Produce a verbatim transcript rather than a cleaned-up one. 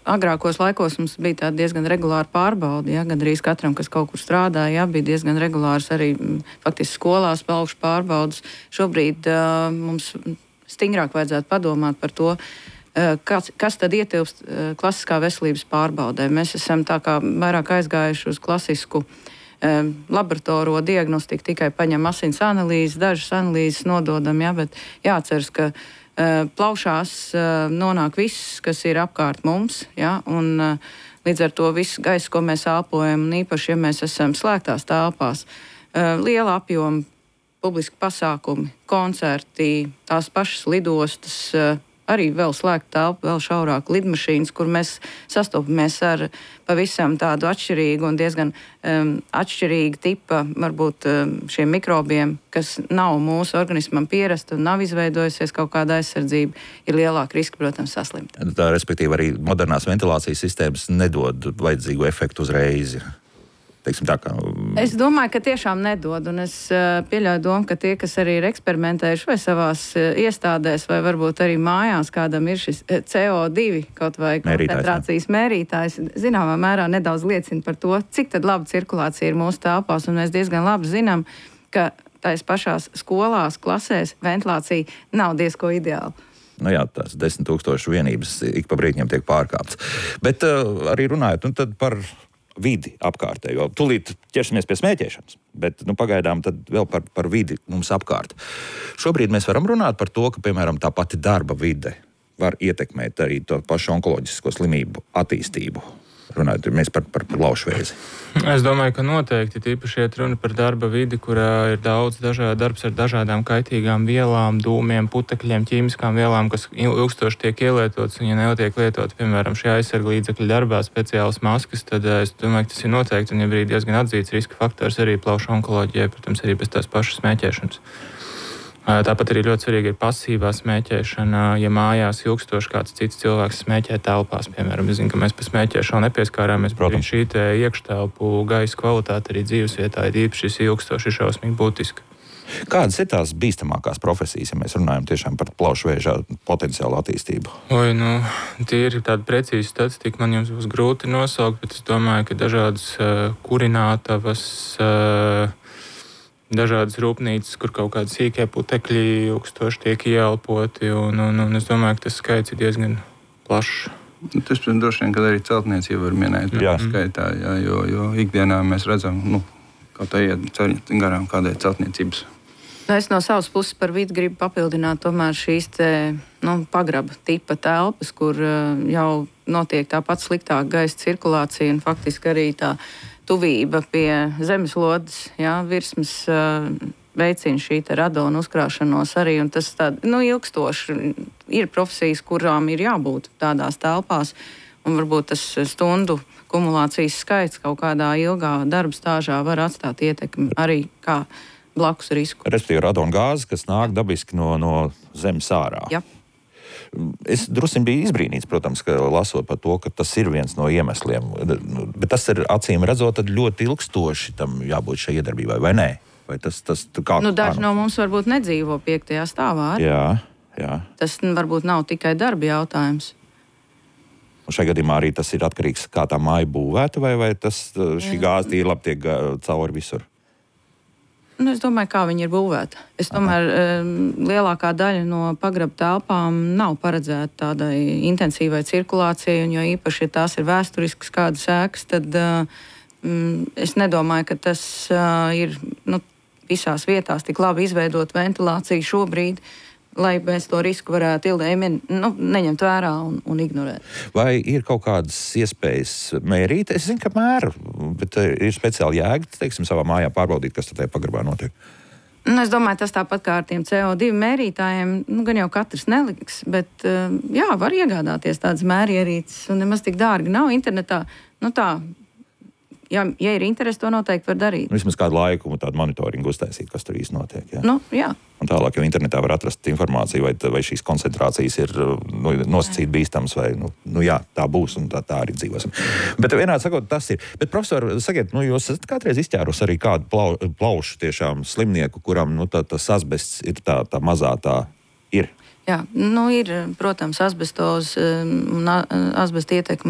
agrākos laikos mums bija tāda diezgan regulāra pārbauda, ja, gandrīz katram, kas kaut kur strādāja, ja, bija diezgan regulārs arī faktiski skolās plaukšu pārbaudas. Šobrīd uh, mums stingrāk vajadzētu padomāt par to, uh, kas, kas tad ietilpst uh, klasiskā veselības pārbaudē. Mēs esam tā kā vairāk aizgājuši uz klasisku uh, laboratoriju diagnostiku, tikai paņem asins analīzes, dažas analīzes nododam, ja, bet jāatceras, ka plaušās nonāk viss, kas ir apkārt mums, ja, un līdz ar to viss gaiss, ko mēs elpojam, un īpaši, ja mēs esam slēgtās telpās, liela apjoma publiski pasākumi, koncerti, tās pašas lidostas, arī vēl slēgta telpa, vēl šaurāk lidmašīnas, kur mēs sastopamies ar pavisam tādu atšķirīgu un diezgan um, atšķirīgu tipa, varbūt um, šiem mikrobiem, kas nav mūsu organismam pierasta un nav izveidojusies kaut kāda aizsardzība, ir lielāka riska, protams, saslimt. Tā, respektīvi, arī modernās ventilācijas sistēmas nedod vajadzīgo efektu uzreiz. Tā, ka... Es domāju, ka tiešām nedod, un es uh, pieļauju domu, ka tie, kas arī ir eksperimentējuši vai savās uh, iestādēs, vai varbūt arī mājās, kādam ir šis uh, C O divi kaut vai koncentrācijas mērītājs, zināmā mērā nedaudz liecina par to, cik tad laba cirkulācija ir mūsu telpās, un mēs diezgan labi zinām, ka tais pašās skolās, klasēs ventilācija nav diezko ideāla. Nu jā, tās desmit tūkstošu vienības ik pa brīdņiem tiek pārkāptas. Bet uh, arī runājot, un tad par vidi apkārtējo. Tūlīt ķersimies pie smēķēšanas, bet nu, pagaidām tad vēl par, par vidi mums apkārt. Šobrīd mēs varam runāt par to, ka, piemēram, tā pati darba vide var ietekmēt arī to pašu onkoloģisko slimību attīstību. Runājot mēs par, par plaušvēzi. Es domāju, ka noteikti tīpaši iet runa par darba vidi, kurā ir daudz dažādu darbs ar dažādām kaitīgām vielām, dūmiem, putekļiem, ķīmiskām vielām, kas ilgstoši tiek ielietotas, un ja netiek lietot, piemēram, šie aizsarga līdzekļi darbā, speciālas maskas, tad es domāju, ka tas ir noteikti un ja brīd diezgan atzīts riska faktors arī plaušu onkoloģijai, protams, arī bez tās pašas smēķēšanas. Tāpat arī ļoti svarīga ir pasīvā smēķēšana. Ja mājās ilgstoši kāds cits cilvēks smēķē telpās, piemēram, es zinu, ka mēs pa smēķēšanu nepieskārāmies, bet arī šī te iekštelpu gaisa kvalitāte arī dzīvesvietā ir īpaši šis ilgstoši šausmīgi būtiski. Kādas ir tās bīstamākās profesijas, ja mēs runājam tiešām par plaušvēža potenciālu attīstību? Oi, nu, tie ir tādi precīzi statistika, man jums būs grūti nosaukt, bet es domāju, ka dažādas uh, kurinātavas, uh, dažādas rūpnīcas, kur kaut kādi sīkie putekļi ilgstoši tiek ieelpoti, un, un, un es domāju, ka tas skaits ir diezgan plašs. Tas, protams, droši vien, kad arī celtniecība var minēt skaitā, jā, jo, jo ikdienā mēs redzam, nu, kaut tā iet garām kādai celtniecības. Es no savas puses par vidu gribu papildināt tomēr šīs te, nu, pagraba tipa telpas, kur uh, jau notiek tāpat sliktāka gaisa cirkulācija un faktiski arī tā tuvība pie zemeslodes, jā, virsmas uh, veicina šī te radona uzkrāšanos arī, un tas tād, nu, ilgstoši ir profesijas, kurām ir jābūt tādās telpās, un varbūt tas stundu kumulācijas skaits kaut kādā ilgā darba stāžā var atstāt ietekmi arī kā blakus risku. Respektīvi radona gāze, kas nāk dabiski no, no zemes ārā. Jā. Es drusku biju izbrīnīts, protams, ka lasot par to, ka tas ir viens no iemesliem, bet tas ir acīm redzot ļoti ilgstoši tam jābūt šai iedarbībai, vai nē? Vai tas, tas, kā, nu, daži kā, no mums varbūt nedzīvo piektajā stāvā. Jā, jā. Tas varbūt nav tikai darba jautājums. Un šajā gadījumā arī tas ir atkarīgs, kā tā māja būvēta, vai, vai tas, šī gāze tīri labi tiek cauri visur? Nu, es domāju, kā viņi ir būvēti. Es tomēr um, lielākā daļa no pagraba telpām nav paredzēta tādai intensīvai cirkulācijai, un jo īpaši, ja tās ir vēsturiskas kādas ēkas, tad uh, um, es nedomāju, ka tas uh, ir nu, visās vietās tik labi izveidot ventilāciju šobrīd, lai mēs to risku varētu ilgtermiņā nu, neņemt vērā un, un ignorēt. Vai ir kaut kādas iespējas mērīt? Es zinu, ka mēra, bet ir speciāli jēga, teiksim, savā mājā pārbaudīt, kas tajā pagrabā notiek. Nu, es domāju, tas tāpat kā ar tiem C O divi mērītājiem, nu, gan jau katrs neliks, bet jā, var iegādāties tādas mērierīces, un nemaz tik dārgi nav internetā. Nu tā, ja, ja ir interesi, to noteikti var darīt. Vismaz kādu laiku tādu monitoringu uztaisīt, kas tur īsti notiek. Jā. Nu, jā. Un tālāk jau internetā var atrast informāciju, vai, vai šīs koncentrācijas ir nu, nosacīt bīstams, vai nu, nu jā, tā būs un tā, tā arī dzīvosim. Bet vienādi sakot, tas ir. Bet profesor, sakiet, nu, jūs esat kādreiz izķērus arī kādu plau, plaušu tiešām slimnieku, kuram nu, tā, tas asbests ir tā, tā mazā tā ir? Jā, nu ir, protams, asbestoz un asbesta ietekme